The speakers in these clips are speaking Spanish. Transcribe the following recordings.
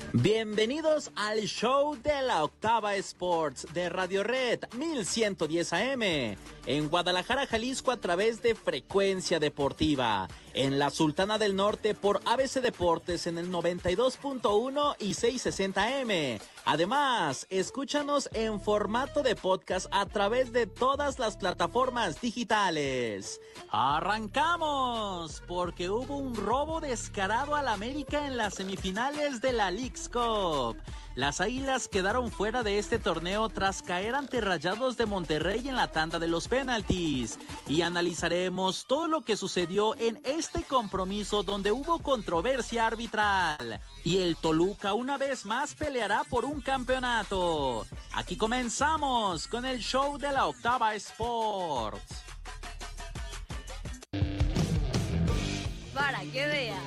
Bienvenidos al show de la Octava Sports de Radio Red 1110 AM en Guadalajara, Jalisco, a través de Frecuencia Deportiva, en la Sultana del Norte por ABC Deportes en el 92.1 y 660 AM. Además, escúchanos en formato de podcast a través de todas las plataformas digitales. ¡Arrancamos! Porque hubo un robo descarado al América en las semifinales de la Leagues Cup. Las Águilas quedaron fuera de este torneo tras caer ante Rayados de Monterrey en la tanda de los penaltis. Y analizaremos todo lo que sucedió en este compromiso donde hubo controversia arbitral. Y el Toluca una vez más peleará por un campeonato. Aquí comenzamos con el show de la Octava Sports. Para que veas.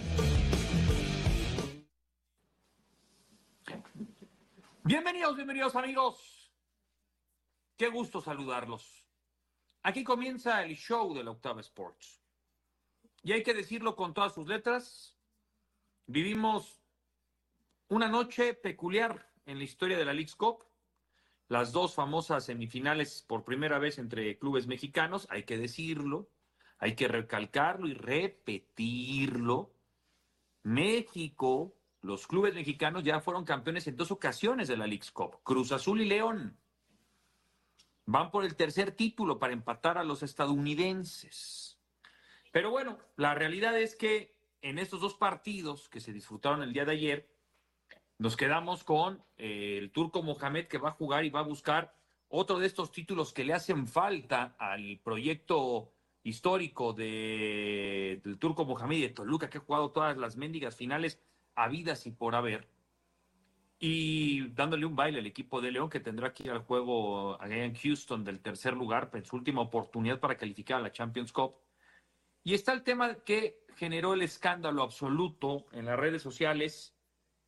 Bienvenidos amigos. Qué gusto saludarlos. Aquí comienza el show de la Octava Sports. Y hay que decirlo con todas sus letras. Vivimos una noche peculiar en la historia de la Leagues Cup. Las dos famosas semifinales por primera vez entre clubes mexicanos. Hay que decirlo. Hay que recalcarlo y repetirlo. México, los clubes mexicanos ya fueron campeones en 2 ocasiones de la Leagues Cup. Cruz Azul y León van por el tercer título para empatar a los estadounidenses. Pero bueno, la realidad es que en estos 2 partidos que se disfrutaron el día de ayer, nos quedamos con el Turco Mohamed, que va a jugar y va a buscar otro de estos títulos que le hacen falta al proyecto histórico del Turco Mohamed y de Toluca, que ha jugado todas las mendigas finales habidas y por haber, y dándole un baile al equipo de León, que tendrá que ir al juego allá en Houston del tercer lugar, en su última oportunidad para calificar a la Champions Cup. Y está el tema que generó el escándalo absoluto en las redes sociales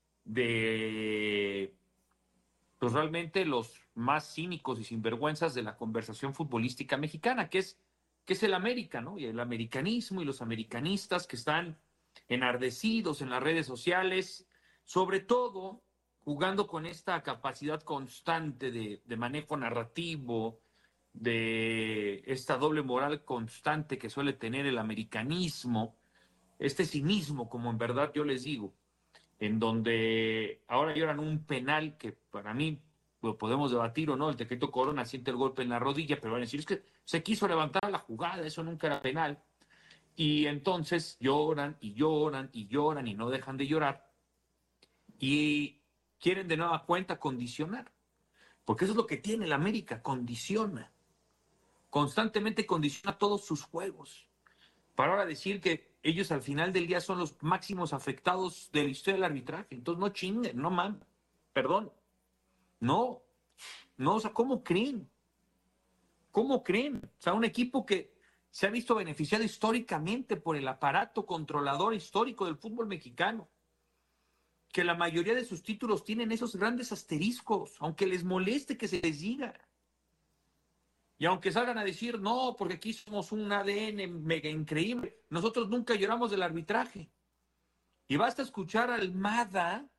de, pues realmente los más cínicos y sinvergüenzas de la conversación futbolística mexicana, que es el América, ¿no? Y el americanismo y los americanistas que están enardecidos en las redes sociales, sobre todo jugando con esta capacidad constante de manejo narrativo, de esta doble moral constante que suele tener el americanismo, este cinismo, como en verdad yo les digo, en donde ahora lloran un penal que para mí lo podemos debatir o no. El Tecatito Corona siente el golpe en la rodilla, pero van a decir, es que se quiso levantar la jugada, eso nunca era penal. Y entonces lloran y lloran y lloran y no dejan de llorar. Y quieren de nueva cuenta condicionar. Porque eso es lo que tiene el América, condiciona. Constantemente condiciona todos sus juegos. Para ahora decir que ellos al final del día son los máximos afectados de la historia del arbitraje. Entonces no chinguen, no mames. Perdón. No, o sea, ¿cómo creen? ¿Cómo creen? O sea, un equipo que se ha visto beneficiado históricamente por el aparato controlador histórico del fútbol mexicano, que la mayoría de sus títulos tienen esos grandes asteriscos, aunque les moleste que se les diga. Y aunque salgan a decir, no, porque aquí somos un ADN mega increíble, nosotros nunca lloramos del arbitraje. Y basta escuchar a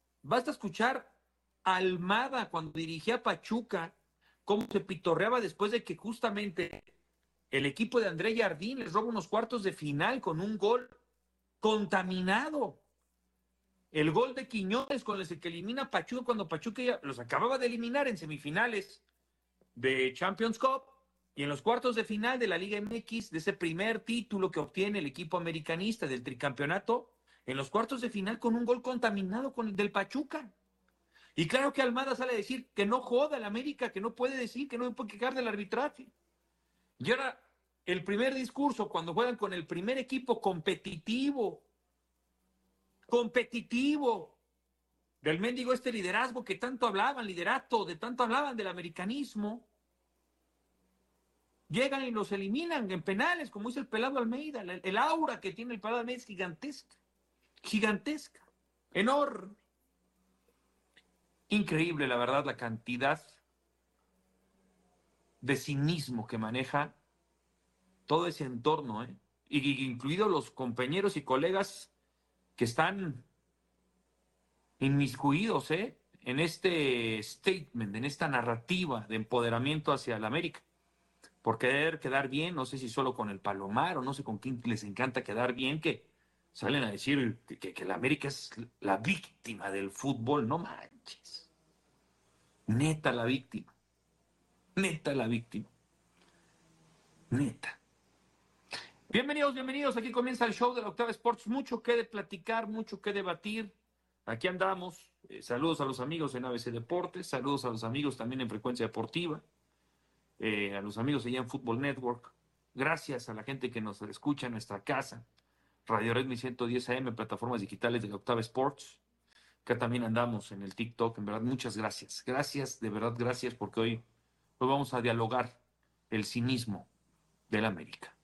Almada cuando dirigía a Pachuca, cómo se pitorreaba después de que justamente el equipo de André Jardín les roba unos cuartos de final con un gol contaminado. El gol de Quiñones con el que elimina a Pachuca cuando Pachuca ya los acababa de eliminar en semifinales de Champions Cup y en los cuartos de final de la Liga MX, de ese primer título que obtiene el equipo americanista del tricampeonato, en los cuartos de final con un gol contaminado con el del Pachuca. Y claro que Almada sale a decir que no joda el América, que no puede decir, que no puede quejar del arbitraje. Y ahora, el primer discurso, cuando juegan con el primer equipo competitivo del mendigo este liderazgo que tanto hablaban, liderato, de tanto hablaban del americanismo, llegan y los eliminan en penales, como dice el Pelado Almeida. El aura que tiene el Pelado Almeida es gigantesca, enorme. Increíble, la verdad, la cantidad de cinismo que maneja todo ese entorno, y incluidos los compañeros y colegas que están inmiscuidos, en este statement, en esta narrativa de empoderamiento hacia la América. Por querer quedar bien, no sé si solo con el Palomar o no sé con quién les encanta quedar bien, que salen a decir que la América es la víctima del fútbol. No manches. Neta la víctima. Neta la víctima. Neta. Bienvenidos, bienvenidos. Aquí comienza el show de la Octava Sports. Mucho que platicar, mucho que debatir. Aquí andamos. Saludos a los amigos en ABC Deportes. Saludos a los amigos también en Frecuencia Deportiva. A los amigos allá en Football Network. Gracias a la gente que nos escucha en nuestra casa. Radio Red 1110 AM, plataformas digitales de la Octava Sports. Acá también andamos en el TikTok. En verdad, muchas gracias. Gracias, de verdad, gracias, porque hoy vamos a dialogar el cinismo del América.